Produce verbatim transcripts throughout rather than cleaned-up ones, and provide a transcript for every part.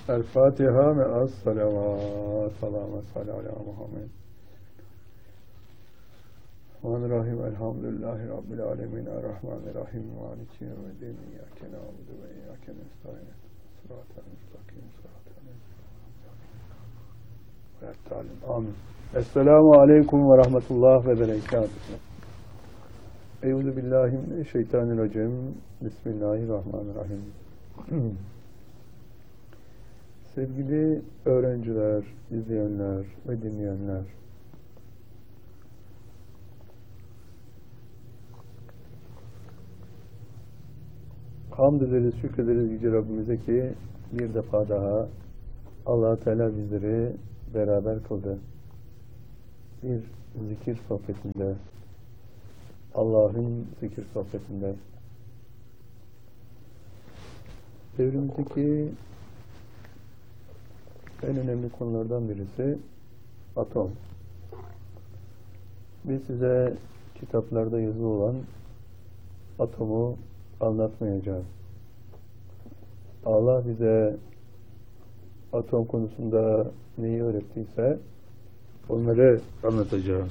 El Fatiha ve as salavat. Allahümme salli ala Muhammed. Rahim elhamdülillahi rabbil alemin errahmanirrahim maliki yevmiddin iyyake na'budu ve iyyake nestaîn sıratal müstakim sıratal lezîne amin. Esselamu aleyküm ve rahmetullah ve berekatuhu. Eûzü billahi mineşşeytanirracim. Bismillahirrahmanirrahim. Sevgili öğrenciler, izleyenler ve dinleyenler, hamd ederiz, şükrederiz Yüce Rabbimize ki bir defa daha Allah Teala bizleri beraber kıldı. Bir zikir sohbetinde, Allah'ın zikir sohbetinde. Devrimizdeki en önemli konulardan birisi atom. Biz size kitaplarda yazılı olan atomu anlatmayacağız. Allah bize atom konusunda neyi öğrettiyse onları anlatacağız.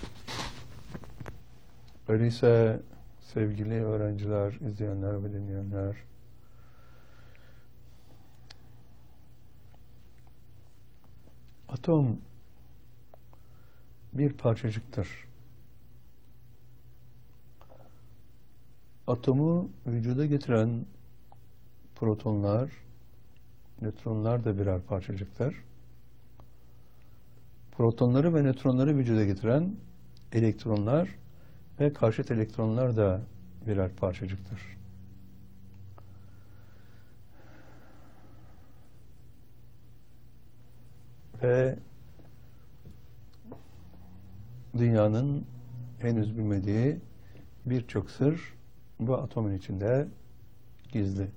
Öyleyse sevgili öğrenciler, izleyenler ve dinleyenler, atom bir parçacıktır. Atomu vücuda getiren protonlar, nötronlar da birer parçacıktır. Protonları ve nötronları vücuda getiren elektronlar ve karşıt elektronlar da birer parçacıktır. Ve dünyanın henüz bilmediği birçok sır bu atomun içinde gizli.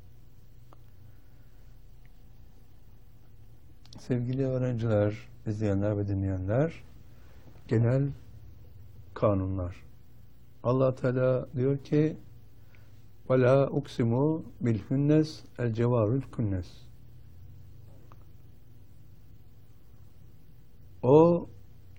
Sevgili öğrenciler, izleyenler ve dinleyenler, genel kanunlar. Allah Teala diyor ki: "Vela uksimu bil hünnes el cevarül künnes." O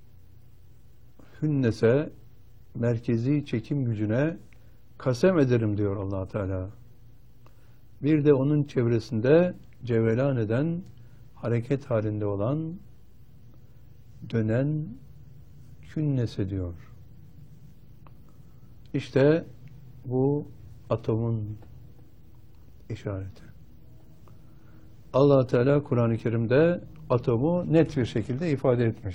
hünnese, merkezi çekim gücüne kasem ederim diyor Allah Teala. Bir de onun çevresinde cevelan eden, hareket halinde olan, dönen künnese diyor. İşte bu atomun işareti. Allah Teala Kur'an-ı Kerim'de atomu net bir şekilde ifade etmiş.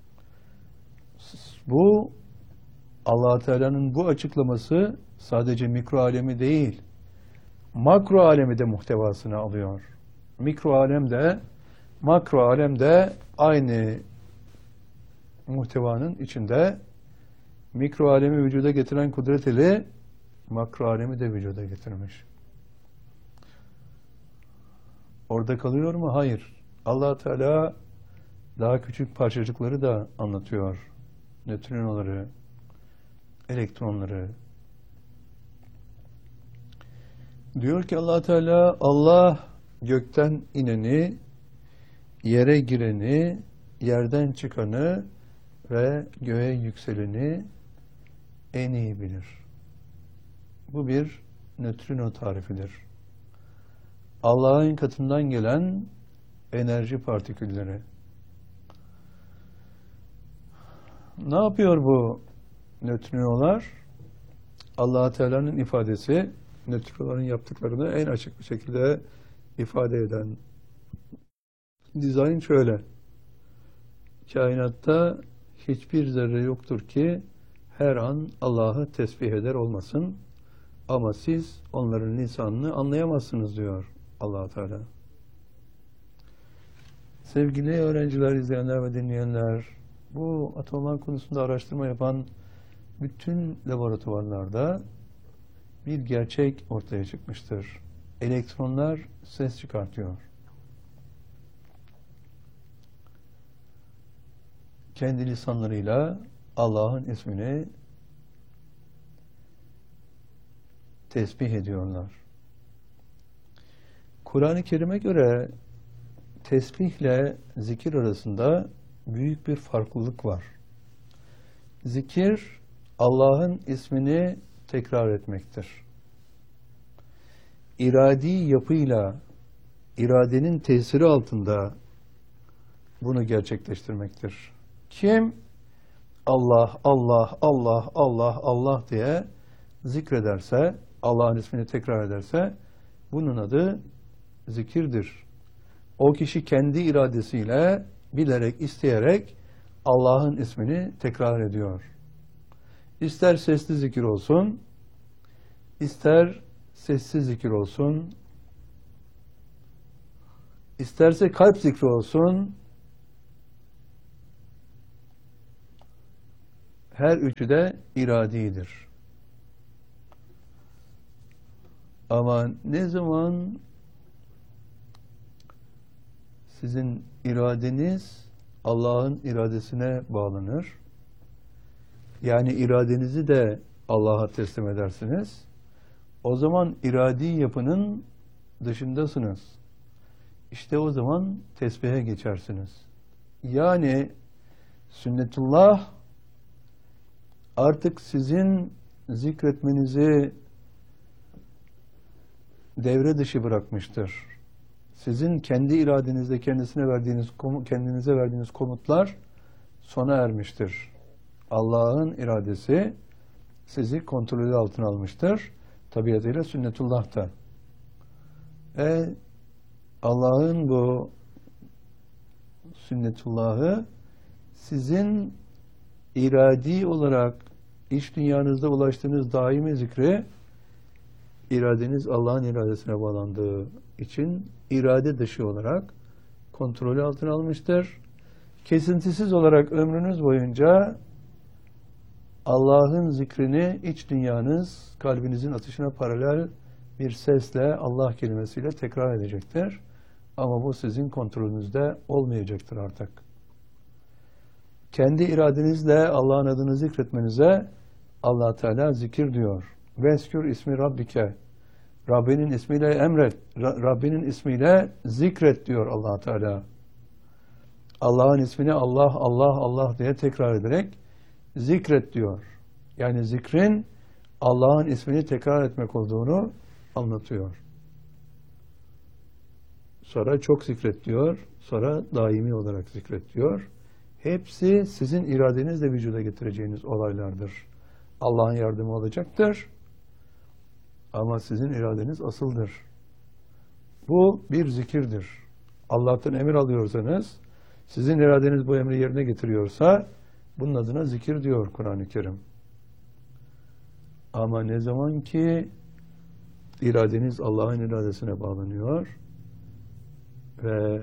Bu Allah Teala'nın bu açıklaması sadece mikro alemi değil, makro alemi de muhtevasını alıyor. Mikro alem de, makro alem de aynı muhtevanın içinde. Mikro alemi vücuda getiren kudret eli, makro alemi de vücuda getirmiş. Orada kalıyor mu? Hayır. Allah Teala daha küçük parçacıkları da anlatıyor. Nötrinoları, elektronları. Diyor ki Allah Teala, Allah gökten ineni, yere gireni, yerden çıkanı ve göğe yükseleni en iyi bilir. Bu bir nötrino tarifidir. Allah'ın katından gelen enerji partikülleri. Ne yapıyor bu nötrinolar? Allah Teala'nın ifadesi, nötrinoların yaptıklarını en açık bir şekilde ifade eden dizayn şöyle: kainatta hiçbir zerre yoktur ki her an Allah'ı tesbih eder olmasın, ama siz onların lisanını anlayamazsınız diyor Allah Teala. Sevgili öğrenciler, izleyenler ve dinleyenler, bu atomlar konusunda araştırma yapan bütün laboratuvarlarda bir gerçek ortaya çıkmıştır. Elektronlar ses çıkartıyor. Kendi lisanlarıyla Allah'ın ismini tesbih ediyorlar. Kur'an-ı Kerim'e göre tesbihle zikir arasında büyük bir farklılık var. Zikir, Allah'ın ismini tekrar etmektir. İradi yapıyla, iradenin tesiri altında bunu gerçekleştirmektir. Kim Allah, Allah, Allah, Allah, Allah diye zikrederse, Allah'ın ismini tekrar ederse, bunun adı zikirdir. O kişi kendi iradesiyle, bilerek, isteyerek Allah'ın ismini tekrar ediyor. İster sesli zikir olsun, ister sessiz zikir olsun, isterse kalp zikri olsun, her üçü de iradidir. Ama ne zaman sizin iradeniz Allah'ın iradesine bağlanır, yani iradenizi de Allah'a teslim edersiniz, o zaman iradi yapının dışındasınız. İşte o zaman tesbihe geçersiniz. Yani sünnetullah artık sizin zikretmenizi devre dışı bırakmıştır. Sizin kendi iradenizde kendisine verdiğiniz kendinize verdiğiniz komutlar sona ermiştir. Allah'ın iradesi sizi kontrolü altına almıştır. Tabiatıyla sünnetullah da. E Allah'ın bu sünnetullahı sizin iradi olarak iç dünyanızda ulaştığınız daimi zikri, iradeniz Allah'ın iradesine bağlandığı için irade dışı olarak kontrolü altına almıştır. Kesintisiz olarak ömrünüz boyunca Allah'ın zikrini iç dünyanız, kalbinizin atışına paralel bir sesle, Allah kelimesiyle tekrar edecektir. Ama bu sizin kontrolünüzde olmayacaktır artık. Kendi iradenizle Allah'ın adını zikretmenize Allah Teala zikir diyor. Veskür ismi Rabbike. Rabbinin ismiyle emret. Rabbinin ismiyle zikret diyor Allah Teala. Allah'ın ismini Allah, Allah, Allah diye tekrar ederek zikret diyor. Yani zikrin Allah'ın ismini tekrar etmek olduğunu anlatıyor. Sonra çok zikret diyor. Sonra daimi olarak zikret diyor. Hepsi sizin iradenizle vücuda getireceğiniz olaylardır. Allah'ın yardımı olacaktır. Ama sizin iradeniz asıldır. Bu bir zikirdir. Allah'tan emir alıyorsanız, sizin iradeniz bu emri yerine getiriyorsa, bunun adına zikir diyor Kur'an-ı Kerim. Ama ne zaman ki iradeniz Allah'ın iradesine bağlanıyor ve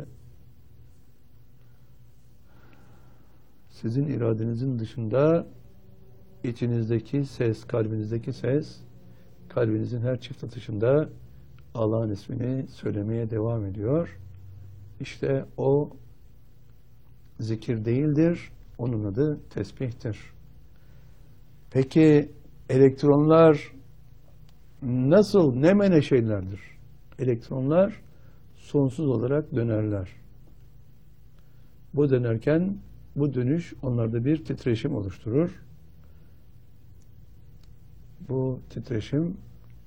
sizin iradenizin dışında içinizdeki ses, kalbinizdeki ses, kalbinizin her çift atışında Allah'ın ismini söylemeye devam ediyor. İşte o zikir değildir. Onun adı tesbihtir. Peki elektronlar nasıl, ne meneşelerdir? Elektronlar sonsuz olarak dönerler. Bu dönerken bu dönüş onlarda bir titreşim oluşturur. Bu titreşim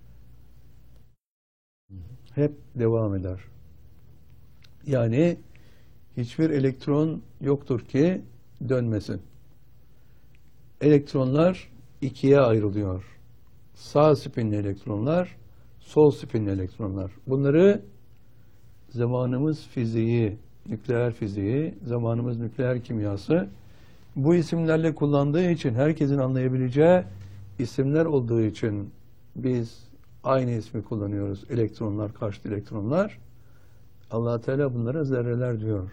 hep devam eder. Yani hiçbir elektron yoktur ki dönmesin. Elektronlar ikiye ayrılıyor. Sağ spinli elektronlar, sol spinli elektronlar. Bunları zamanımız fiziği, nükleer fiziği, zamanımız nükleer kimyası bu isimlerle kullandığı için, herkesin anlayabileceği isimler olduğu için biz aynı ismi kullanıyoruz. Elektronlar, karşıt elektronlar. Allah Teala bunlara zerreler diyor.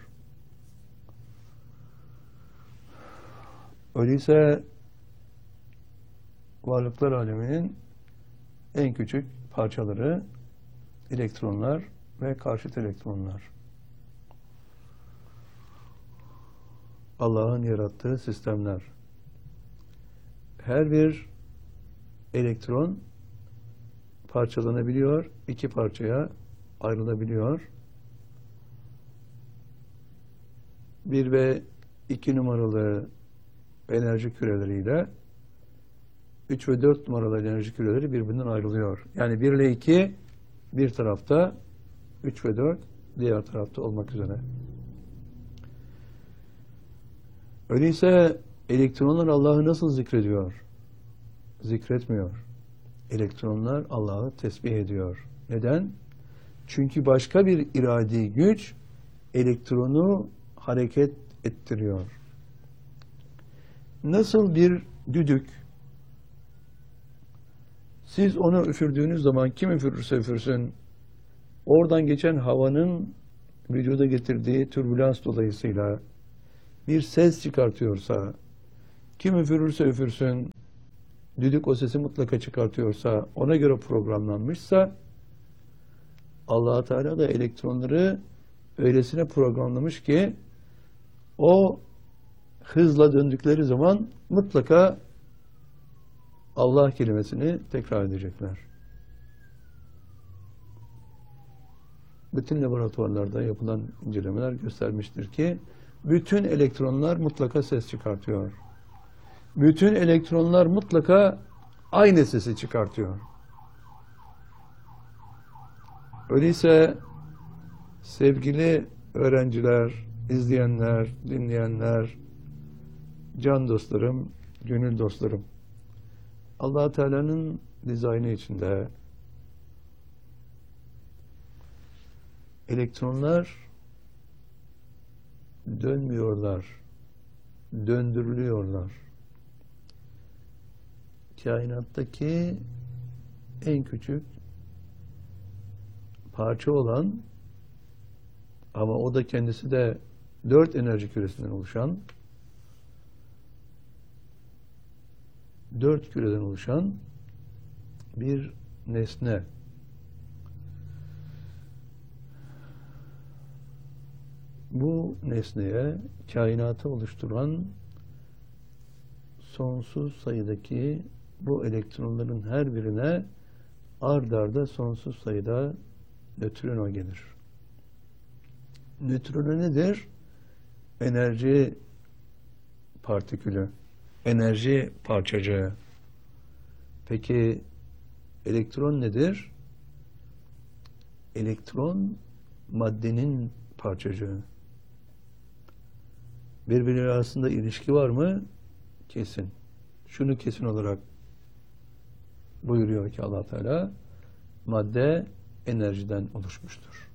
Öyleyse varlıklar aleminin en küçük parçaları elektronlar ve karşıt elektronlar. Allah'ın yarattığı sistemler. Her bir elektron parçalanabiliyor, iki parçaya ayrılabiliyor. bir ve iki numaralı enerji küreleriyle üç ve dört numaralı enerji küreleri birbirinden ayrılıyor. Yani bir ile iki bir tarafta, üç ve dört diğer tarafta olmak üzere. Öyleyse elektronlar Allah'ı nasıl zikrediyor? Zikretmiyor. Elektronlar Allah'ı tesbih ediyor. Neden? Çünkü başka bir iradi güç elektronu hareket ettiriyor. Nasıl bir düdük, siz onu üfürdüğünüz zaman kim üfürürse üfürsün, oradan geçen havanın vücuda getirdiği türbülans dolayısıyla bir ses çıkartıyorsa, kim üfürürse üfürsün, düdük o sesi mutlaka çıkartıyorsa, ona göre programlanmışsa, Allah-u Teala da elektronları öylesine programlamış ki, o hızla döndükleri zaman mutlaka Allah kelimesini tekrar edecekler. Bütün laboratuvarlarda yapılan incelemeler göstermiştir ki bütün elektronlar mutlaka ses çıkartıyor. Bütün elektronlar mutlaka aynı sesi çıkartıyor. Öyleyse sevgili öğrenciler, izleyenler, dinleyenler, can dostlarım, gönül dostlarım, Allah-u Teala'nın dizaynı içinde elektronlar dönmüyorlar, döndürülüyorlar. Kainattaki en küçük parça olan ama o da kendisi de dört enerji küresinden oluşan dört küreden oluşan bir nesne. Bu nesneye kainatı oluşturan sonsuz sayıdaki bu elektronların her birine ard arda sonsuz sayıda nötrino gelir. Nötrino nedir? Enerji partikülü, enerji parçacığı. Peki elektron nedir? Elektron maddenin parçacığı. Birbirleri arasında ilişki var mı? Kesin. Şunu kesin olarak buyuruyor ki Allah Teala, madde enerjiden oluşmuştur.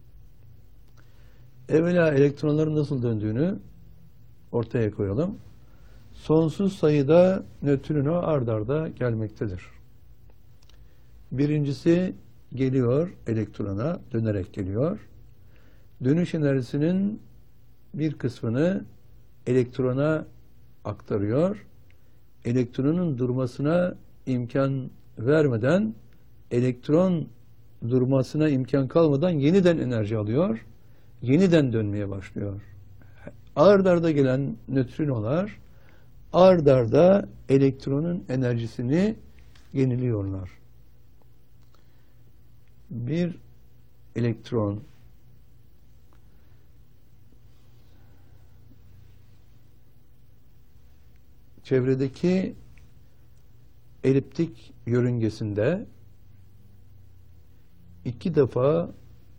Evvela elektronların nasıl döndüğünü ortaya koyalım. Sonsuz sayıda nötrino ard arda gelmektedir. Birincisi geliyor elektrona, dönerek geliyor. Dönüş enerjisinin bir kısmını elektrona aktarıyor. Elektronun durmasına imkan vermeden, elektron durmasına imkan kalmadan yeniden enerji alıyor. Yeniden dönmeye başlıyor. Ard arda gelen nötrinolar ard arda elektronun enerjisini yeniliyorlar. Bir elektron çevredeki eliptik yörüngesinde iki defa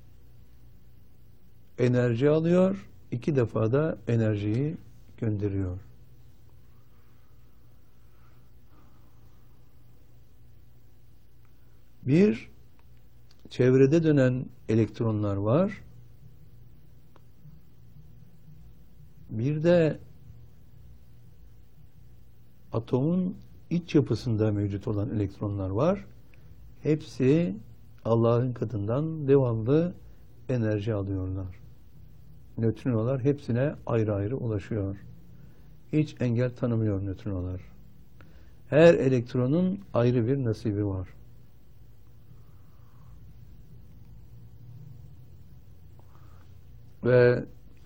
enerji alıyor, iki defa da enerjiyi gönderiyor. Bir, çevrede dönen elektronlar var. Bir de atomun iç yapısında mevcut olan elektronlar var. Hepsi Allah'ın katından devamlı enerji alıyorlar. Nötrinolar hepsine ayrı ayrı ulaşıyor. Hiç engel tanımıyor nötrinolar. Her elektronun ayrı bir nasibi var. Ve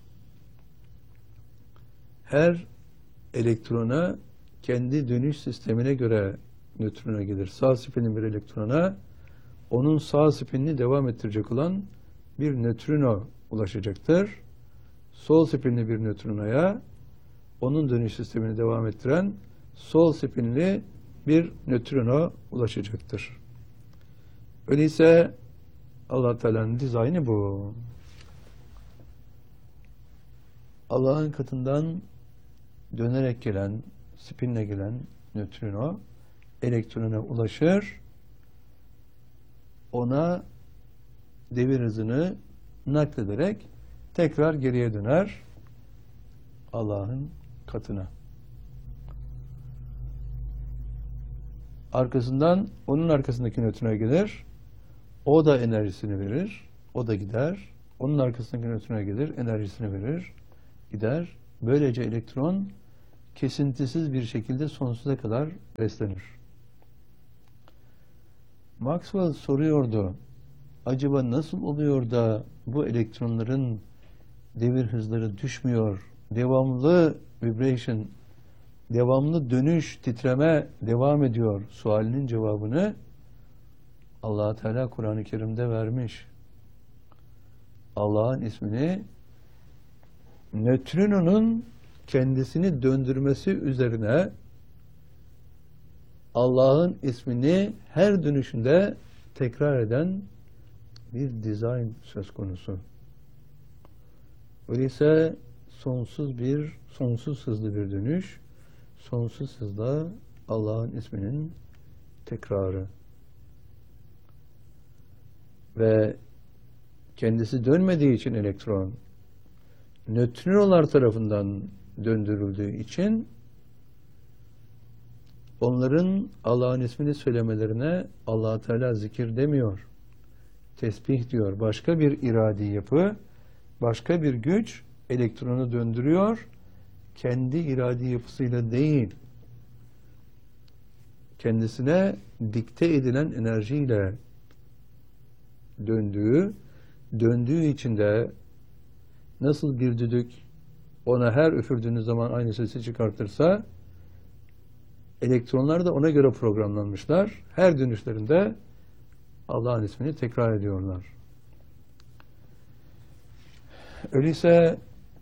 her elektrona kendi dönüş sistemine göre nötrino gelir. Sağ spinin bir elektrona onun sağ spinini devam ettirecek olan bir nötrino ulaşacaktır. sol spinli bir nötrinoya onun dönüş sistemini devam ettiren sol spinli bir nötrino ulaşacaktır. Öyleyse Allah Teala'nın dizaynı bu. Allah'ın katından dönerek gelen, spinle gelen nötrino elektronuna ulaşır, ona devir hızını naklederek tekrar geriye döner Allah'ın katına. Arkasından onun arkasındaki nötrinoya gelir. O da enerjisini verir. O da gider. Onun arkasındaki nötrinoya gelir. Enerjisini verir. Gider. Böylece elektron kesintisiz bir şekilde sonsuza kadar beslenir. Maxwell soruyordu. Acaba nasıl oluyor da bu elektronların devir hızları düşmüyor? Devamlı vibration, devamlı dönüş, titreme devam ediyor. Sualinin cevabını Allah Teala Kur'an-ı Kerim'de vermiş. Allah'ın ismini nötrinonun kendisini döndürmesi üzerine Allah'ın ismini her dönüşünde tekrar eden bir dizayn söz konusu. Öyleyse sonsuz bir, sonsuz hızlı bir dönüş, sonsuz hızla Allah'ın isminin tekrarı. Ve kendisi dönmediği için elektron, nötrinolar tarafından döndürüldüğü için onların Allah'ın ismini söylemelerine Allah Teala zikir demiyor. Tesbih diyor. Başka bir iradi yapı, başka bir güç elektronu döndürüyor. Kendi iradi yapısıyla değil, kendisine dikte edilen enerjiyle döndüğü, döndüğü için de nasıl bir düdük ona her üfürdüğünüz zaman aynı sesi çıkartırsa, elektronlar da ona göre programlanmışlar. Her dönüşlerinde Allah'ın ismini tekrar ediyorlar. Öyleyse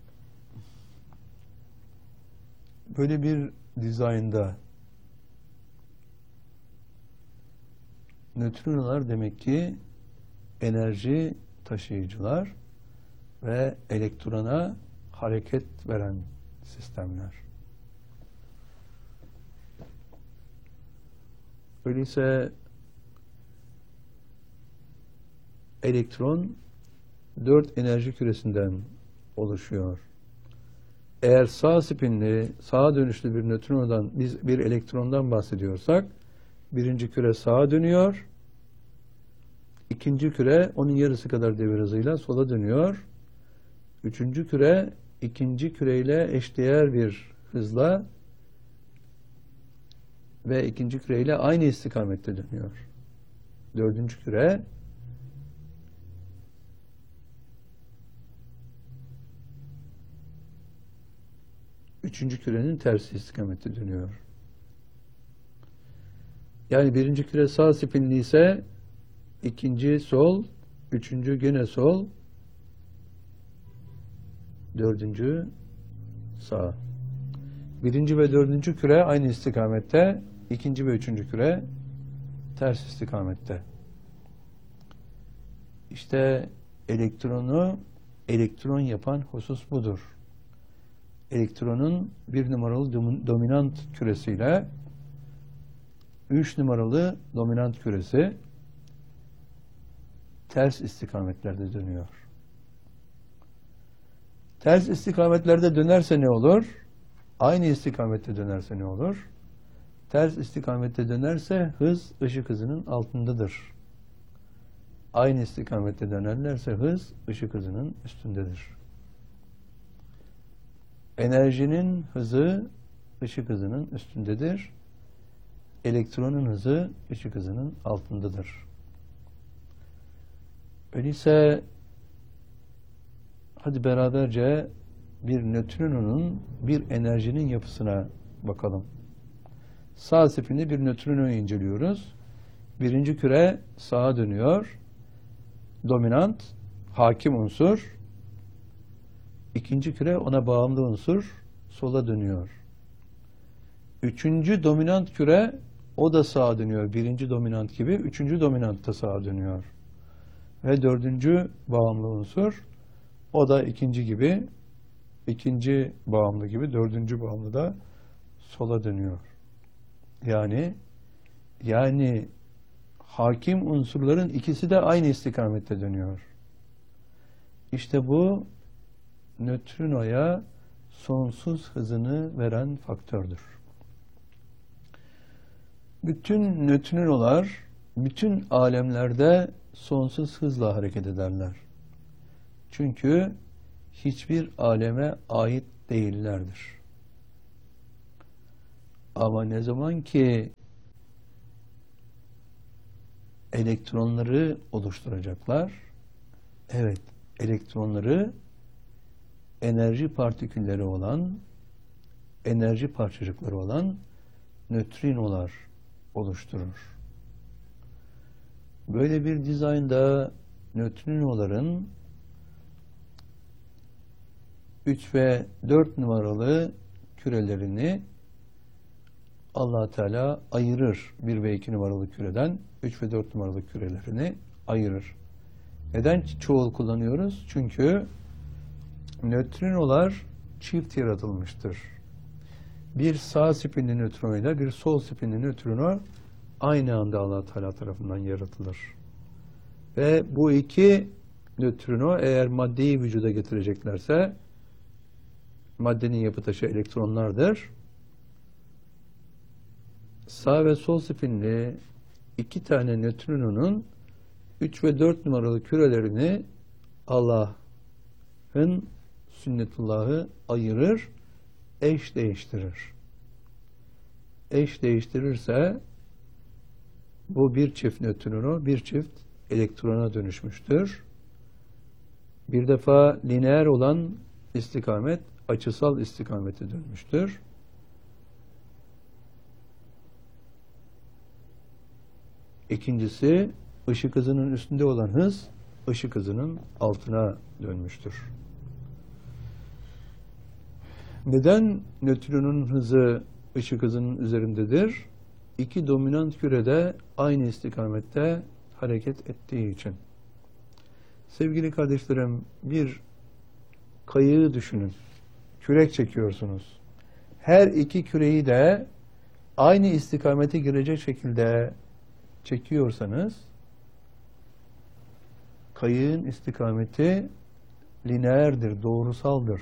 böyle bir dizaynda nötrinolar demek ki enerji taşıyıcılar ve elektrona hareket veren sistemler. Öyleyse elektron dört enerji küresinden oluşuyor. Eğer sağ spinli, sağa dönüşlü bir nötrinodan, biz bir elektrondan bahsediyorsak, birinci küre sağa dönüyor, ikinci küre onun yarısı kadar devir hızıyla sola dönüyor, üçüncü küre ikinci küreyle eşdeğer bir hızla ve ikinci küreyle aynı istikamette dönüyor. Dördüncü küre üçüncü kürenin tersi istikamette dönüyor. Yani birinci küre sağ spinli ise ikinci sol, üçüncü gene sol, dördüncü sağ. Birinci ve dördüncü küre aynı istikamette, ikinci ve üçüncü küre ters istikamette. İşte elektronu elektron yapan husus budur. Elektronun bir numaralı dominant küresiyle üç numaralı dominant küresi ters istikametlerde dönüyor. Ters istikametlerde dönerse ne olur? Aynı istikamette dönerse ne olur? Ters istikamette dönerse hız ışık hızının altındadır. Aynı istikamette dönerlerse hız ışık hızının üstündedir. Enerjinin hızı ışık hızının üstündedir. Elektronun hızı ışık hızının altındadır. Öyleyse hadi beraberce bir nötrinonun, bir enerjinin yapısına bakalım. Sağ spinli bir nötrinoyu inceliyoruz. Birinci küre sağa dönüyor. Dominant, hakim unsur. İkinci küre ona bağımlı unsur sola dönüyor. Üçüncü dominant küre o da sağa dönüyor. Birinci dominant gibi. Üçüncü dominant da sağa dönüyor. Ve dördüncü bağımlı unsur o da ikinci gibi. İkinci bağımlı gibi. Dördüncü bağımlı da sola dönüyor. Yani yani hakim unsurların ikisi de aynı istikamette dönüyor. İşte bu nötrinoya sonsuz hızını veren faktördür. Bütün nötrinolar bütün alemlerde sonsuz hızla hareket ederler. Çünkü hiçbir aleme ait değillerdir. Ama ne zaman ki elektronları oluşturacaklar, evet, elektronları enerji partikülleri olan, enerji parçacıkları olan nötrinolar oluşturur. Böyle bir dizaynda nötrinoların üç ve dört numaralı kürelerini Allah Teala ayırır. bir ve iki numaralı küreden üç ve dört numaralı kürelerini ayırır. Neden çoğul kullanıyoruz? Çünkü nötrinolar çift yaratılmıştır. Bir sağ spinli nötrino ile bir sol spinli nötrino aynı anda Allah Teala tarafından yaratılır. Ve bu iki nötrino eğer maddeyi vücuda getireceklerse, maddenin yapı taşı elektronlardır. Sağ ve sol spinli iki tane nötrinonun üç ve dört numaralı kürelerini Allah'ın sünnetullahı ayırır, eş değiştirir. Eş değiştirirse bu bir çift nötrino, bir çift elektrona dönüşmüştür. Bir defa lineer olan istikamet açısal istikamete dönmüştür. İkincisi, ışık hızının üstünde olan hız, ışık hızının altına dönmüştür. Neden nötronun hızı ışık hızının üzerindedir? İki dominant kürede aynı istikamette hareket ettiği için. Sevgili kardeşlerim, bir kayığı düşünün. Kürek çekiyorsunuz. Her iki küreyi de aynı istikamete girecek şekilde çekiyorsanız, kayığın istikameti lineerdir, doğrusaldır.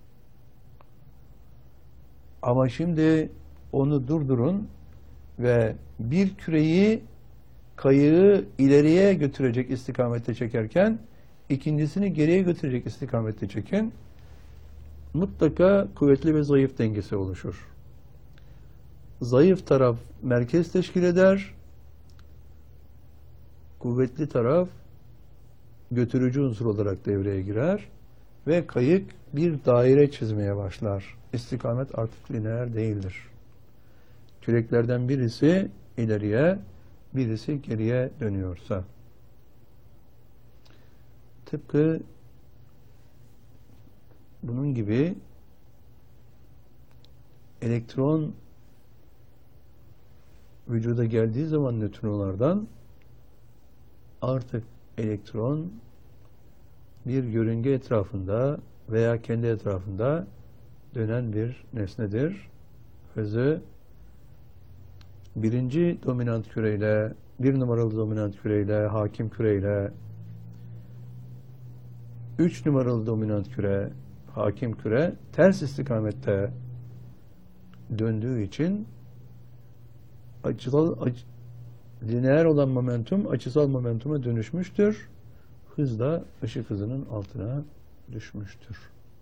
Ama şimdi onu durdurun ve bir küreyi kayığı ileriye götürecek istikamette çekerken ikincisini geriye götürecek istikamette çekin. Mutlaka kuvvetli ve zayıf dengesi oluşur. Zayıf taraf merkez teşkil eder. Kuvvetli taraf götürücü unsur olarak devreye girer ve kayık bir daire çizmeye başlar. İstikamet artık lineer değildir. Küreklerden birisi ileriye, birisi geriye dönüyorsa. Tıpkı bunun gibi elektron vücuda geldiği zaman nötrinolardan artık elektron bir yörünge etrafında veya kendi etrafında dönen bir nesnedir. Hızı birinci dominant küreyle, bir numaralı dominant küreyle, hakim küreyle, üç numaralı dominant küre, hakim küre ters istikamette döndüğü için açısal, aç, lineer olan momentum açısal momentuma dönüşmüştür. Hız da ışık hızının altına düşmüştür.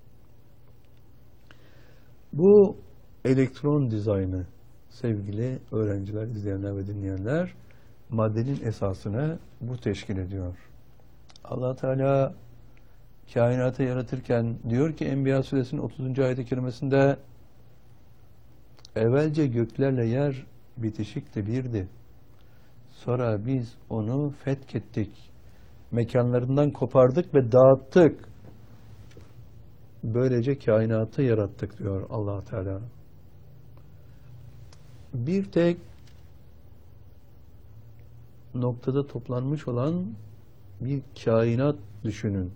Bu elektron dizaynı sevgili öğrenciler, izleyenler ve dinleyenler, maddenin esasını bu teşkil ediyor. Allah Teala kainatı yaratırken diyor ki Enbiya suresinin otuzuncu ayet-i kerimesinde, evvelce göklerle yer bitişikti birdi. Sonra biz onu fethettik. Mekanlarından kopardık ve dağıttık. Böylece kainatı yarattık diyor Allah Teala. Bir tek noktada toplanmış olan bir kainat düşünün.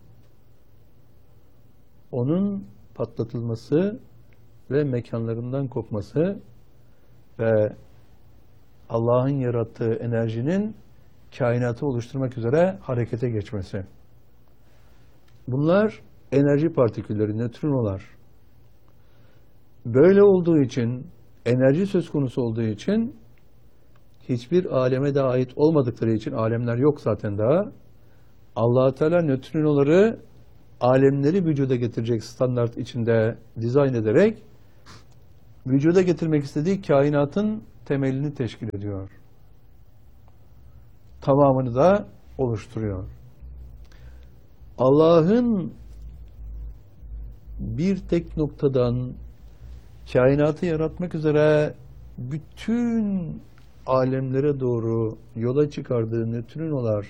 Onun patlatılması ve mekanlarından kopması ve Allah'ın yarattığı enerjinin kainatı oluşturmak üzere harekete geçmesi. Bunlar enerji partikülleri, nötrinolar. Böyle olduğu için, enerji söz konusu olduğu için, hiçbir aleme de ait olmadıkları için, alemler yok zaten daha, Allah-u Teala nötrinoları, alemleri vücuda getirecek standart içinde dizayn ederek, vücuda getirmek istediği kainatın temelini teşkil ediyor. Tamamını da oluşturuyor. Allah'ın bir tek noktadan kainatı yaratmak üzere bütün alemlere doğru yola çıkardığı nötrinolar,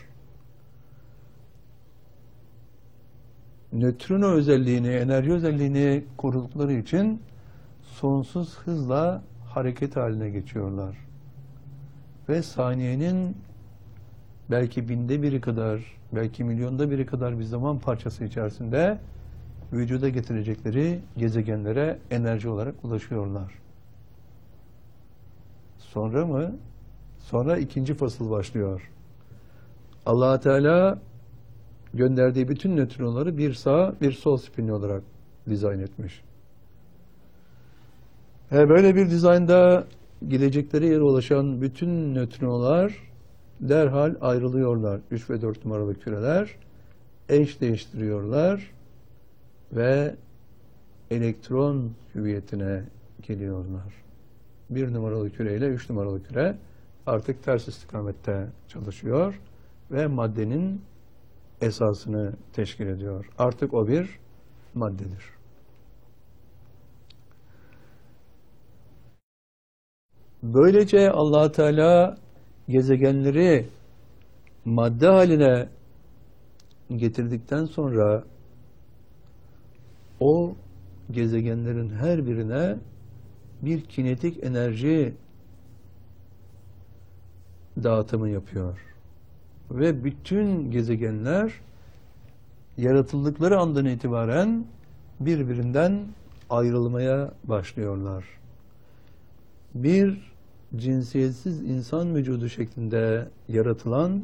nötrino özelliğini, enerji özelliğini korudukları için sonsuz hızla hareket haline geçiyorlar. Ve saniyenin belki binde biri kadar, belki milyonda biri kadar bir zaman parçası içerisinde vücuda getirecekleri gezegenlere enerji olarak ulaşıyorlar. Sonra mı? Sonra ikinci fasıl başlıyor. Allah Teala gönderdiği bütün nötrinoları bir sağ, bir sol spinli olarak dizayn etmiş. Ve böyle bir dizaynda gidecekleri yere ulaşan bütün nötrinolar derhal ayrılıyorlar. üç ve dört numaralı küreler eş değiştiriyorlar ve elektron hüviyetine geliyorlar. bir numaralı küre ile üç numaralı küre artık ters istikamette çalışıyor ve maddenin esasını teşkil ediyor. Artık o bir maddedir. Böylece Allah Teala gezegenleri madde haline getirdikten sonra o gezegenlerin her birine bir kinetik enerji dağıtımı yapıyor. Ve bütün gezegenler yaratıldıkları andan itibaren birbirinden ayrılmaya başlıyorlar. Bir cinsiyetsiz insan vücudu şeklinde yaratılan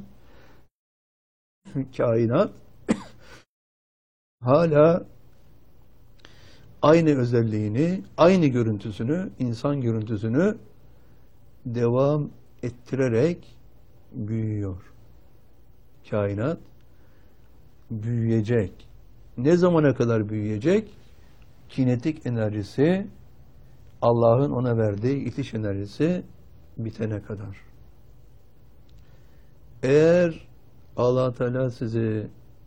kainat hala aynı özelliğini, aynı görüntüsünü, insan görüntüsünü devam ettirerek büyüyor. Kainat büyüyecek. Ne zamana kadar büyüyecek? Kinetik enerjisi, Allah'ın ona verdiği itiş enerjisi bitene kadar. Eğer Allah Teala sizi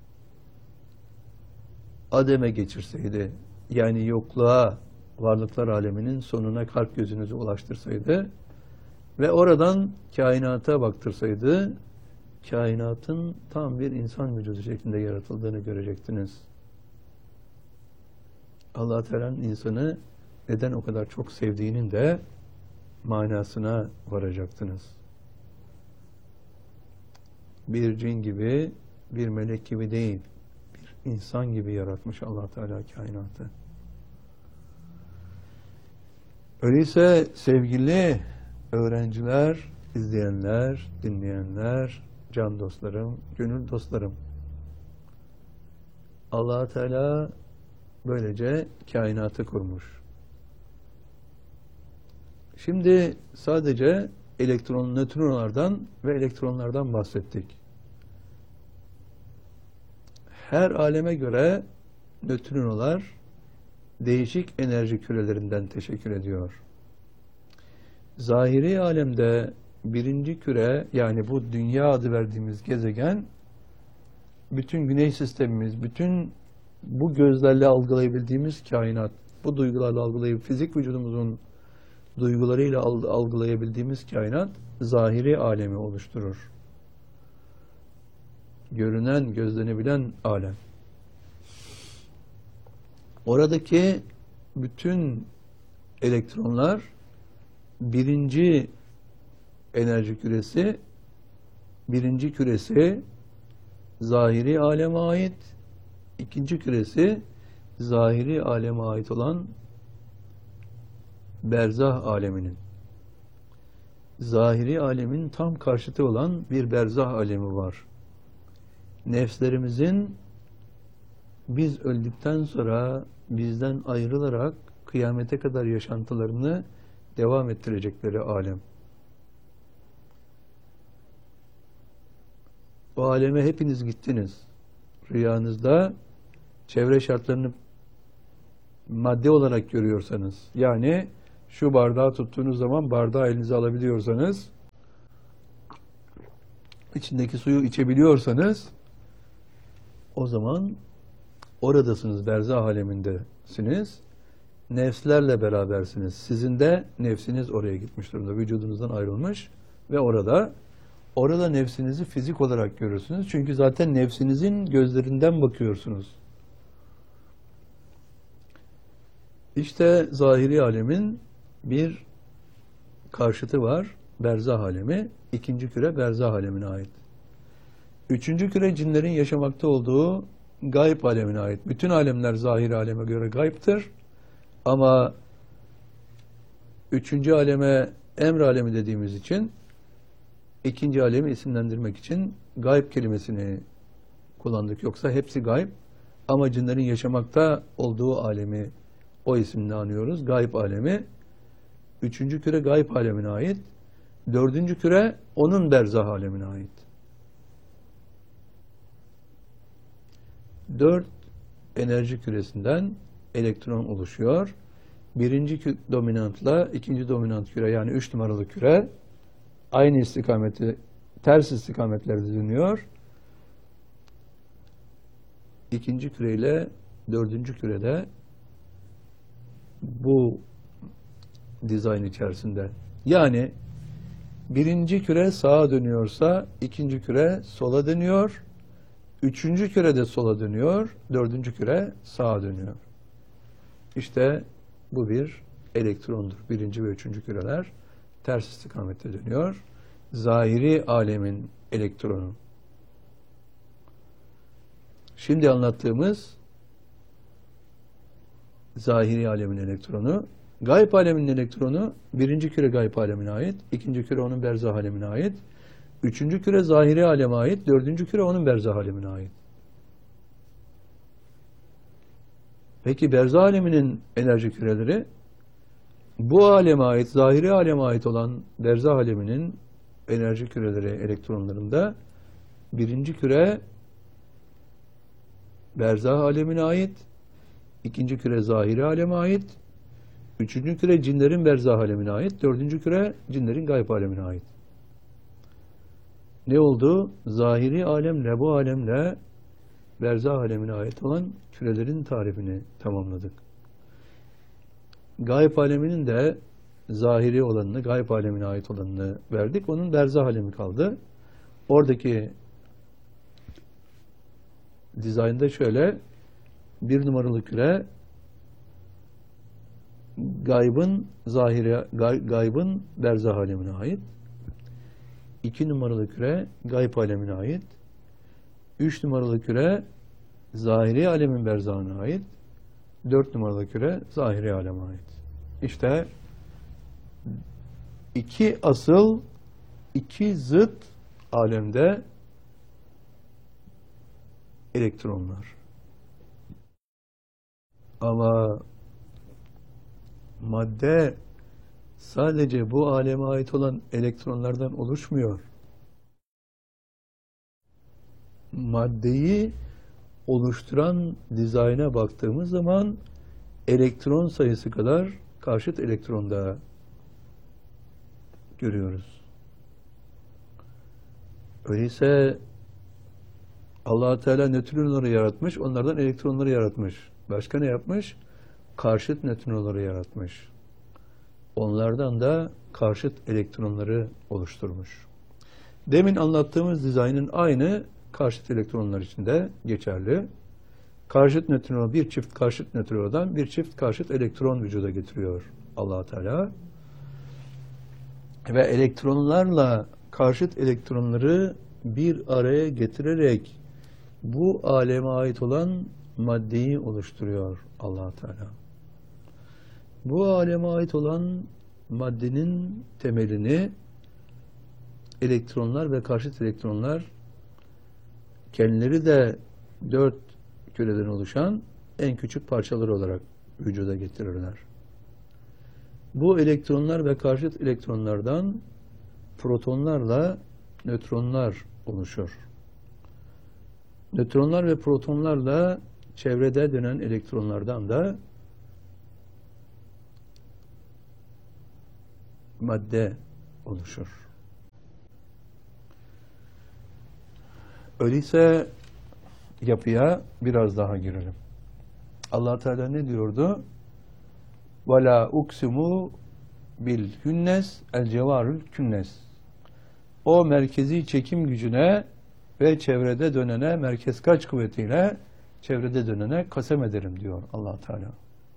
Adem'e geçirseydi, yani yokluğa, varlıklar aleminin sonuna kalp gözünüzü ulaştırsaydı ve oradan kainata baktırsaydı, kainatın tam bir insan vücudu şeklinde yaratıldığını görecektiniz. Allah Teala'nın insanı neden o kadar çok sevdiğinin de manasına varacaktınız. Bir cin gibi, bir melek gibi değil, bir insan gibi yaratmış Allah Teala kainatı. Öyleyse sevgili öğrenciler, izleyenler, dinleyenler, can dostlarım, gönül dostlarım, Allah Teala böylece kainatı kurmuş. Şimdi sadece elektron, nötrinolardan ve elektronlardan bahsettik. Her aleme göre nötrinolar değişik enerji kürelerinden teşekkür ediyor. Zahiri alemde birinci küre, yani bu dünya adı verdiğimiz gezegen, bütün güneş sistemimiz, bütün bu gözlerle algılayabildiğimiz kainat, bu duygularla algılayıp fizik vücudumuzun duygularıyla algılayabildiğimiz kainat zahiri alemi oluşturur. Görünen, gözlenebilen alem. Oradaki bütün elektronlar birinci enerji küresi, birinci küresi zahiri aleme ait, ikinci küresi zahiri aleme ait olan berzah aleminin. Zahiri alemin tam karşıtı olan bir berzah alemi var. Nefslerimizin biz öldükten sonra bizden ayrılarak kıyamete kadar yaşantılarını devam ettirecekleri alem. O aleme hepiniz gittiniz. Rüyanızda çevre şartlarını madde olarak görüyorsanız, yani şu bardağı tuttuğunuz zaman bardağı elinize alabiliyorsanız, içindeki suyu içebiliyorsanız, o zaman oradasınız, berzah alemindesiniz. Nefslerle berabersiniz. Sizin de nefsiniz oraya gitmiş durumda. Vücudunuzdan ayrılmış ve orada orada nefsinizi fizik olarak görürsünüz. Çünkü zaten nefsinizin gözlerinden bakıyorsunuz. İşte zahiri alemin bir karşıtı var. Berzah alemi. İkinci küre berzah alemine ait. Üçüncü küre cinlerin yaşamakta olduğu gayb alemine ait. Bütün alemler zahiri aleme göre gayiptir. Ama üçüncü aleme emr alemi dediğimiz için ikinci alemi isimlendirmek için gayb kelimesini kullandık. Yoksa hepsi gayb. Ama cinlerin yaşamakta olduğu alemi o isimle anıyoruz. Gayb alemi. Üçüncü küre gayb alemine ait. Dördüncü küre onun berzah alemine ait. Dört enerji küresinden elektron oluşuyor. Birinci dominantla ikinci dominant küre, yani üç numaralı küre aynı istikameti, ters istikametlerde dönüyor. İkinci küreyle dördüncü kürede bu dizayn içerisinde. Yani birinci küre sağa dönüyorsa ikinci küre sola dönüyor. Üçüncü küre de sola dönüyor. Dördüncü küre sağa dönüyor. İşte bu bir elektrondur. Birinci ve üçüncü küreler ters istikamette dönüyor. Zahiri alemin elektronu. Şimdi anlattığımız zahiri alemin elektronu, gayb aleminin elektronu birinci küre gayb alemine ait, ikinci küre onun berzah alemine ait, üçüncü küre zahiri aleme ait, dördüncü küre onun berzah alemine ait. Peki berzah aleminin enerji küreleri, bu aleme ait, zahiri aleme ait olan berzah aleminin enerji küreleri elektronlarında birinci küre berzah alemine ait, ikinci küre zahiri aleme ait, üçüncü küre cinlerin berzah alemine ait, dördüncü küre cinlerin gayb alemine ait. Ne oldu? Zahiri alemle bu alemle berzah alemine ait olan kürelerin tarifini tamamladık. Gayb aleminin de zahiri olanını, gayb alemine ait olanını verdik. Onun berzah alemi kaldı. Oradaki dizaynda şöyle: bir numaralı küre gaybın zahiri, gay, gaybın berzah alemine ait. İki numaralı küre gayb alemine ait. Üç numaralı küre zahiri alemin berzahına ait. Dört numaralı küre zahiri aleme ait. İşte iki asıl, iki zıt alemde elektronlar. Ama madde sadece bu aleme ait olan elektronlardan oluşmuyor. Maddeyi oluşturan dizayna baktığımız zaman elektron sayısı kadar karşıt elektron da görüyoruz. Öyleyse Allah Teala nötronları yaratmış, onlardan elektronları yaratmış. Başka ne yapmış? Karşıt nötronları yaratmış. Onlardan da karşıt elektronları oluşturmuş. Demin anlattığımız dizaynın aynı karşıt elektronlar için de geçerli. karşıt nötrino, bir çift karşıt nötrinodan bir çift karşıt elektron vücuda getiriyor Allah Teala. Ve elektronlarla karşıt elektronları bir araya getirerek bu aleme ait olan maddeyi oluşturuyor Allah Teala. Bu aleme ait olan maddenin temelini elektronlar ve karşıt elektronlar kendileri de dört küreden oluşan en küçük parçalar olarak vücuda getirirler. Bu elektronlar ve karşıt elektronlardan protonlarla nötronlar oluşur. Nötronlar ve protonlarla çevrede dönen elektronlardan da madde oluşur. Öyleyse yapıya biraz daha girelim. Allah Teala ne diyordu? وَلَا اُقْسِمُ بِالْهُنَّسِ الْجَوَارُ الْكُنَّسِ O merkezi çekim gücüne ve çevrede dönene, merkez kaç kuvvetiyle çevrede dönene kasem ederim diyor Allah Teala.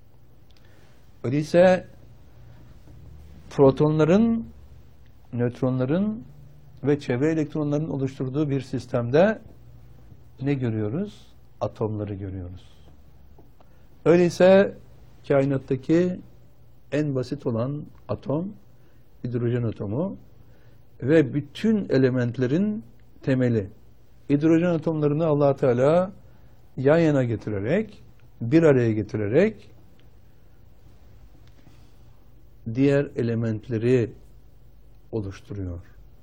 Öyleyse protonların, nötronların ve çevre elektronların oluşturduğu bir sistemde ne görüyoruz? Atomları görüyoruz. Öyleyse kainattaki en basit olan atom, hidrojen atomu ve bütün elementlerin temeli. Hidrojen atomlarını Allah Teala yan yana getirerek, bir araya getirerek diğer elementleri oluşturuyor.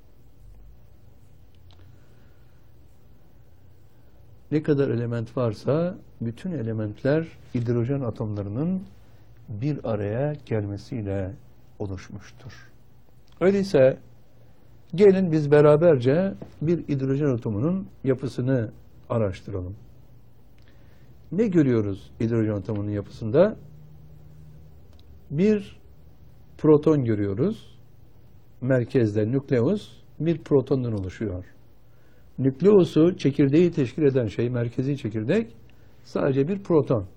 Ne kadar element varsa bütün elementler hidrojen atomlarının bir araya gelmesiyle oluşmuştur. Öyleyse gelin biz beraberce bir hidrojen atomunun yapısını araştıralım. Ne görüyoruz hidrojen atomunun yapısında? Bir proton görüyoruz. Merkezde nükleus bir protondan oluşuyor. Nükleusu, çekirdeği teşkil eden şey, merkezi çekirdek sadece bir proton.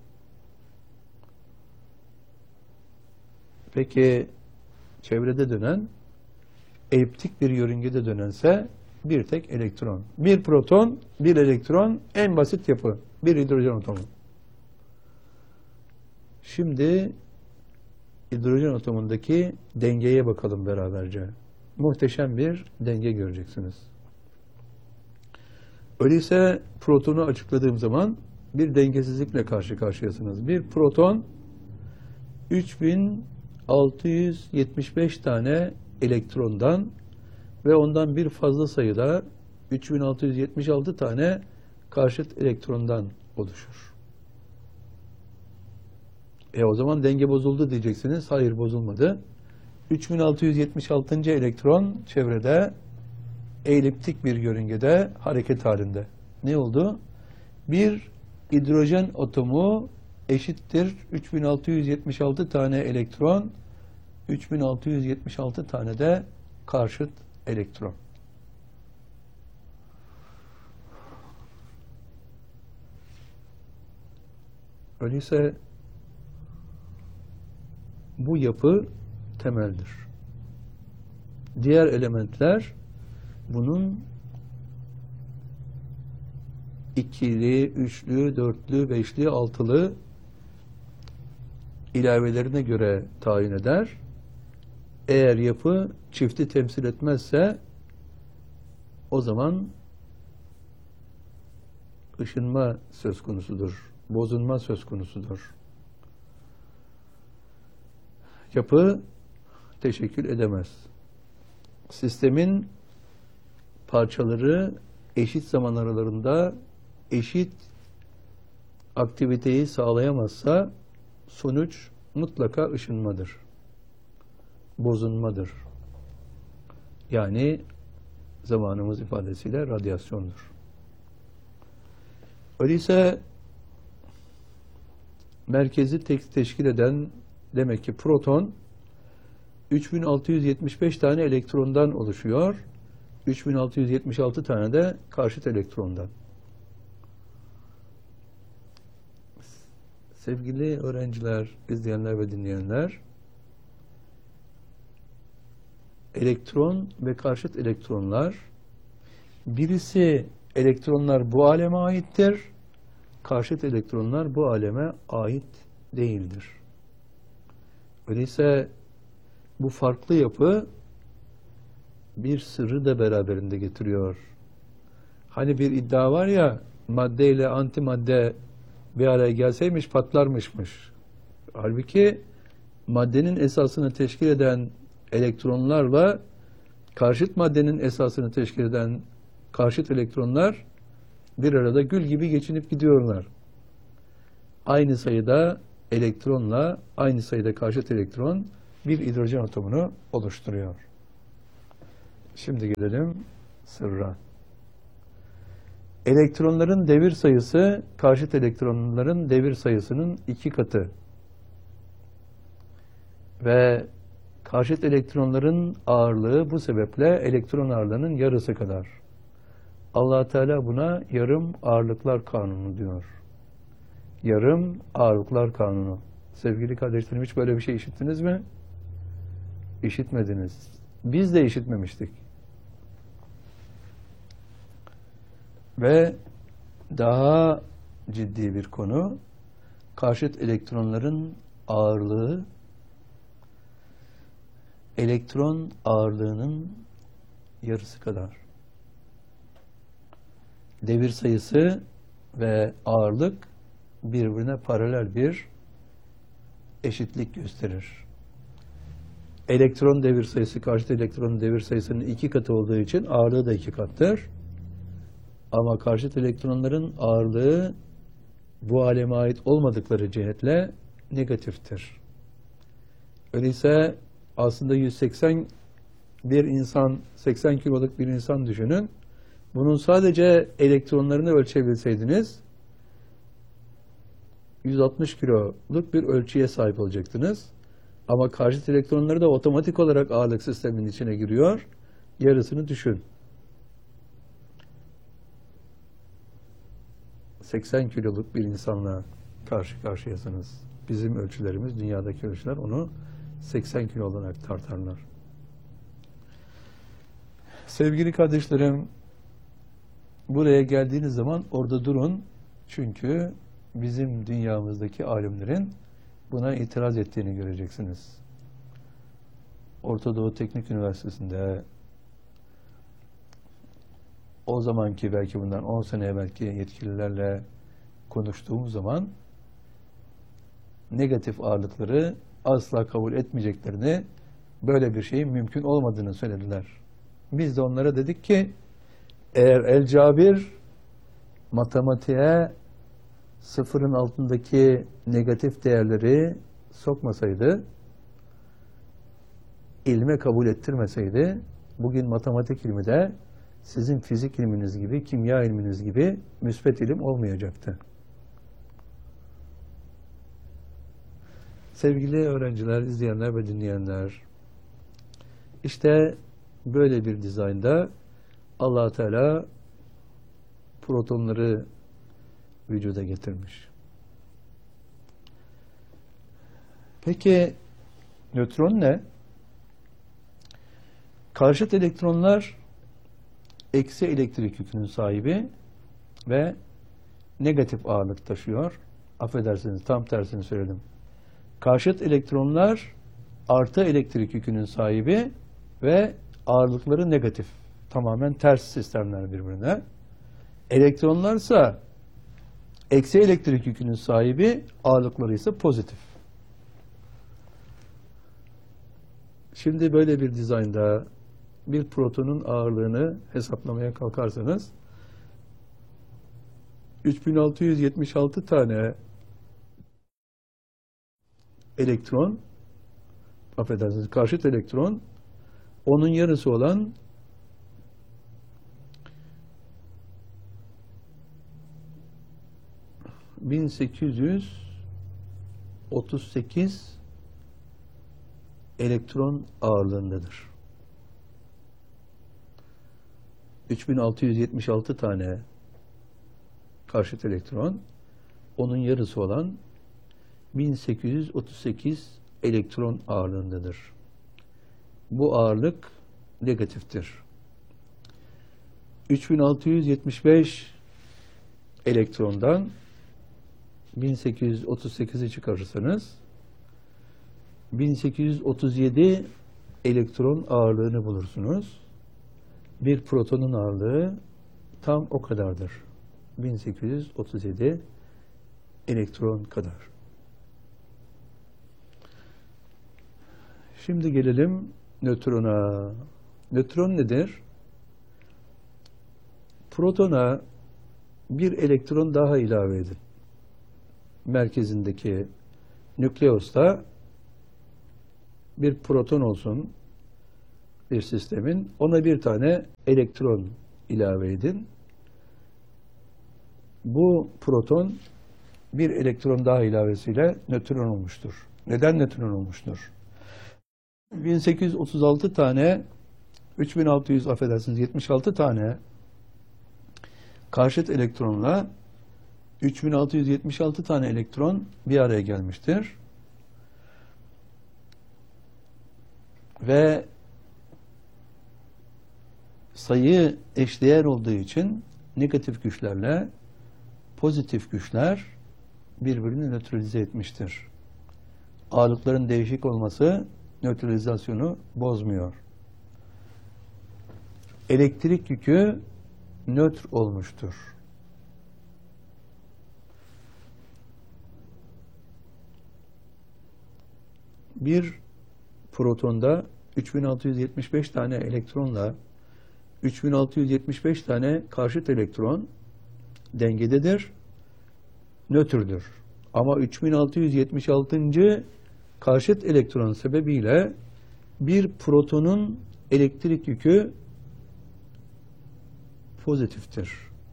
Peki çevrede dönen, eliptik bir yörüngede dönense bir tek elektron. Bir proton, bir elektron, en basit yapı. Bir hidrojen atomu. Şimdi hidrojen atomundaki dengeye bakalım beraberce. Muhteşem bir denge göreceksiniz. Öyleyse protonu açıkladığım zaman bir dengesizlikle karşı karşıyasınız. Bir proton üç bin altı yüz yetmiş beş tane elektrondan ve ondan bir fazla sayıda üç bin altı yüz yetmiş altı tane karşıt elektrondan oluşur. E o zaman denge bozuldu diyeceksiniz. Hayır, bozulmadı. üç bin altı yüz yetmiş altıncı elektron çevrede eliptik bir yörüngede hareket halinde. Ne oldu? Bir hidrojen atomu eşittir üç bin altı yüz yetmiş altı tane elektron, üç bin altı yüz yetmiş altı tane de karşıt elektron. Öyleyse bu yapı temeldir. Diğer elementler bunun ikili, üçlü, dörtlü, beşli, altılı ilavelerine göre tayin eder. Eğer yapı çifti temsil etmezse o zaman ışınma söz konusudur, bozulma söz konusudur. Yapı teşekkül edemez. Sistemin parçaları eşit zaman aralarında eşit aktiviteyi sağlayamazsa sonuç mutlaka ışınmadır, bozulmadır. Yani zamanımız ifadesiyle radyasyondur. Öyleyse merkezi tek teşkil eden demek ki proton üç bin altı yüz yetmiş beş tane elektrondan oluşuyor. üç bin altı yüz yetmiş altı tane de karşıt elektrondan. Sevgili öğrenciler, izleyenler ve dinleyenler, elektron ve karşıt elektronlar, birisi elektronlar bu aleme aittir, karşıt elektronlar bu aleme ait değildir. Öyleyse bu farklı yapı bir sırrı da beraberinde getiriyor. Hani bir iddia var ya, madde ile antimadde bir araya gelseymiş patlarmışmış. Halbuki maddenin esasını teşkil eden elektronlarla karşıt maddenin esasını teşkil eden karşıt elektronlar bir arada gül gibi geçinip gidiyorlar. Aynı sayıda elektronla aynı sayıda karşıt elektron bir hidrojen atomunu oluşturuyor. Şimdi gelelim sırra. Elektronların devir sayısı karşıt elektronların devir sayısının iki katı. Ve karşıt elektronların ağırlığı bu sebeple elektron ağırlığının yarısı kadar. Allah Teala buna yarım ağırlıklar kanunu diyor. Yarım ağırlıklar kanunu. Sevgili kardeşlerim, hiç böyle bir şey işittiniz mi? İşitmediniz. Biz de işitmemiştik. Ve daha ciddi bir konu, karşıt elektronların ağırlığı, elektron ağırlığının yarısı kadar. Devir sayısı ve ağırlık birbirine paralel bir eşitlik gösterir. Elektron devir sayısı karşıt elektronun devir sayısının iki katı olduğu için ağırlığı da iki kattır. Ama karşıt elektronların ağırlığı bu aleme ait olmadıkları cihetle negatiftir. Öyleyse aslında yüz seksen bir insan, seksen kiloluk bir insan düşünün. Bunun sadece elektronlarını ölçebilseydiniz yüz altmış kiloluk bir ölçüye sahip olacaktınız. Ama karşıt elektronları da otomatik olarak ağırlık sisteminin içine giriyor. Yarısını düşün. seksen kiloluk bir insanla karşı karşıyasınız. Bizim ölçülerimiz, dünyadaki ölçüler onu seksen kilo olarak tartarlar. Sevgili kardeşlerim, buraya geldiğiniz zaman orada durun. Çünkü bizim dünyamızdaki alimlerin buna itiraz ettiğini göreceksiniz. Orta Doğu Teknik Üniversitesi'nde o zamanki, belki bundan on sene evvelki yetkililerle konuştuğumuz zaman negatif ağırlıkları asla kabul etmeyeceklerini, böyle bir şeyin mümkün olmadığını söylediler. Biz de onlara dedik ki, eğer El Cabir matematiğe sıfırın altındaki negatif değerleri sokmasaydı, ilme kabul ettirmeseydi, bugün matematik ilmi de sizin fizik ilminiz gibi, kimya ilminiz gibi müsbet ilim olmayacaktı. Sevgili öğrenciler, izleyenler ve dinleyenler, işte böyle bir dizaynda Allah Teala protonları vücuda getirmiş. Peki nötron ne? Karşıt elektronlar eksi elektrik yükünün sahibi ve negatif ağırlık taşıyor. Affedersiniz, tam tersini söyledim. Karşıt elektronlar artı elektrik yükünün sahibi ve ağırlıkları negatif. Tamamen ters sistemler birbirine. Elektronlarsa eksi elektrik yükünün sahibi, ağırlıkları ise pozitif. Şimdi böyle bir dizaynda bir protonun ağırlığını hesaplamaya kalkarsanız üç bin altı yüz yetmiş altı tane elektron, affedersiniz, karşıt elektron, onun yarısı olan bin sekiz yüz otuz sekiz elektron ağırlığındadır. üç bin altı yüz yetmiş altı tane karşıt elektron, onun yarısı olan bin sekiz yüz otuz sekiz elektron ağırlığındadır. Bu ağırlık negatiftir. üç bin altı yüz yetmiş beş elektrondan bin sekiz yüz otuz sekizi çıkarırsanız bin sekiz yüz otuz yedi elektron ağırlığını bulursunuz. Bir protonun ağırlığı tam o kadardır. bin sekiz yüz otuz yedi elektron kadar. Şimdi gelelim nötrona. Nötron nedir? Protona bir elektron daha ilave edin. Merkezindeki nükleosta bir proton olsun bir sistemin. Ona bir tane elektron ilave edin. Bu proton bir elektron daha ilavesiyle nötron olmuştur. Neden nötron olmuştur? bin sekiz yüz otuz altı tane, üç bin altı yüz affedersiniz yetmiş altı tane karşıt elektronla üç bin altı yüz yetmiş altı tane elektron bir araya gelmiştir. Ve sayı eşdeğer olduğu için negatif güçlerle pozitif güçler birbirini nötralize etmiştir. Ağırlıkların değişik olması nötralizasyonu bozmuyor. Elektrik yükü nötr olmuştur. Bir protonda üç bin altı yüz yetmiş beş tane elektronla üç bin altı yüz yetmiş beş tane karşıt elektron dengededir, nötrdür. Ama üç bin altı yüz yetmiş altıncı karşıt elektron sebebiyle bir protonun elektrik yükü pozitiftir.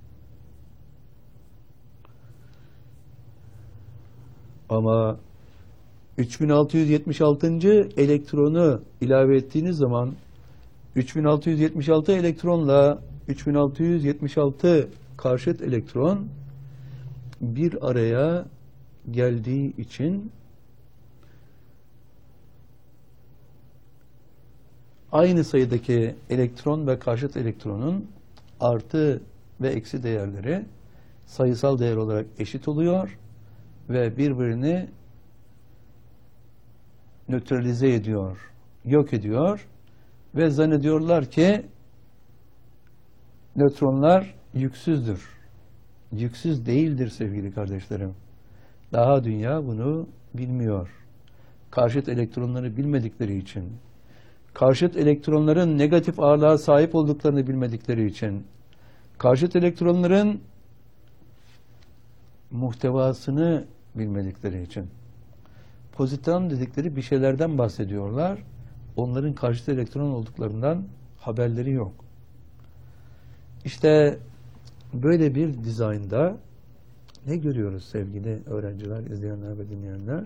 Ama üç bin altı yüz yetmiş altıncı elektronu ilave ettiğiniz zaman üç bin altı yüz yetmiş altı elektronla üç bin altı yüz yetmiş altı karşıt elektron bir araya geldiği için aynı sayıdaki elektron ve karşıt elektronun artı ve eksi değerleri sayısal değer olarak eşit oluyor ve birbirini nötralize ediyor, yok ediyor ve zannediyorlar ki nötronlar yüksüzdür. Yüksüz değildir sevgili kardeşlerim. Daha dünya bunu bilmiyor. Karşıt elektronları bilmedikleri için, karşıt elektronların negatif ağırlığa sahip olduklarını bilmedikleri için, karşıt elektronların muhtevasını bilmedikleri için, pozitron dedikleri bir şeylerden bahsediyorlar. Onların karşıt elektron olduklarından haberleri yok. İşte böyle bir dizaynda ne görüyoruz sevgili öğrenciler, izleyenler ve dinleyenler?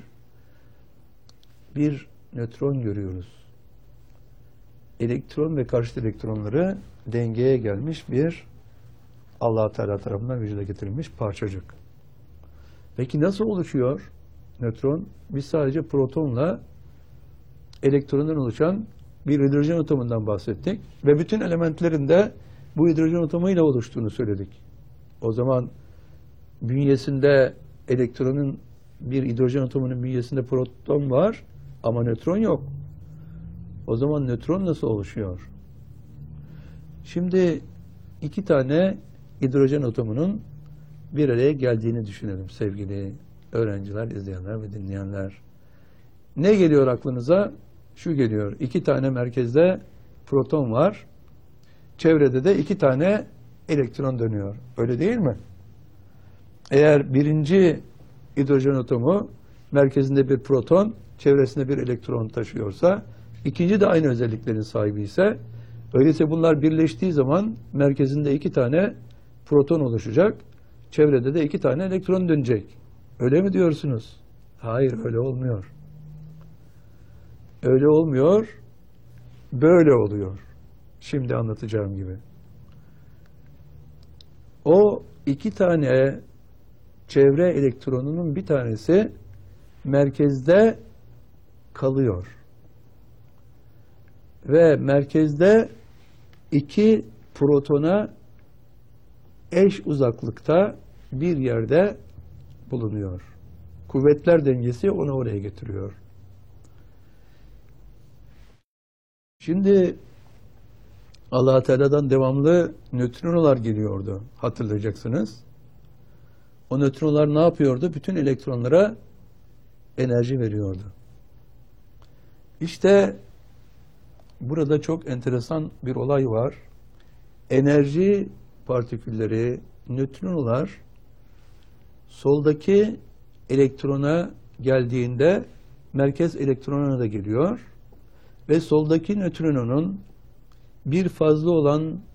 Bir nötron görüyoruz. Elektron ve karşıt elektronları dengeye gelmiş bir Allah Teala tarafından vücuda getirilmiş parçacık. Peki nasıl oluşuyor nötron? Biz sadece protonla elektrondan oluşan bir hidrojen atomundan bahsettik ve bütün elementlerin de bu hidrojen atomuyla oluştuğunu söyledik. O zaman bünyesinde elektronun bir hidrojen atomunun bünyesinde proton var ama nötron yok. O zaman nötron nasıl oluşuyor? Şimdi iki tane hidrojen atomunun bir araya geldiğini düşünelim sevgili öğrenciler, izleyenler ve dinleyenler. Ne geliyor aklınıza? Şu geliyor. İki tane merkezde proton var. Çevrede de iki tane elektron dönüyor. Öyle değil mi? Eğer birinci hidrojen atomu merkezinde bir proton, çevresinde bir elektron taşıyorsa, ikinci de aynı özelliklerin sahibi ise, öyleyse bunlar birleştiği zaman merkezinde iki tane proton oluşacak, çevrede de iki tane elektron dönecek. Öyle mi diyorsunuz? Hayır, öyle olmuyor. Öyle olmuyor, böyle oluyor. Şimdi anlatacağım gibi. O iki tane çevre elektronunun bir tanesi merkezde kalıyor. Ve merkezde iki protona eş uzaklıkta bir yerde bulunuyor. Kuvvetler dengesi onu oraya getiriyor. Şimdi Allah Teala'dan devamlı nötrinolar geliyordu. Hatırlayacaksınız. O nötrinolar ne yapıyordu? Bütün elektronlara enerji veriyordu. İşte burada çok enteresan bir olay var. Enerji partikülleri, nötrinolar soldaki elektrona geldiğinde merkez elektronuna da geliyor ve soldaki nötronun bir fazla olan